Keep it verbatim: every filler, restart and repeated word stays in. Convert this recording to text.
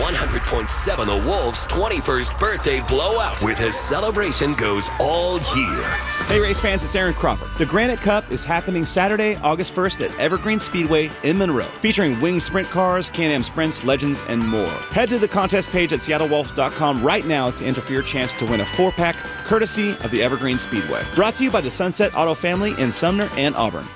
one hundred point seven The Wolves' twenty-first birthday blowout with a celebration goes all year. Hey race fans, it's Aaron Crawford. The Granite Cup is happening Saturday, August first at Evergreen Speedway in Monroe, featuring wing sprint cars, Can-Am sprints, legends, and more. Head to the contest page at seattle wolf dot com right now to enter for your chance to win a four-pack courtesy of the Evergreen Speedway. Brought to you by the Sunset Auto family in Sumner and Auburn.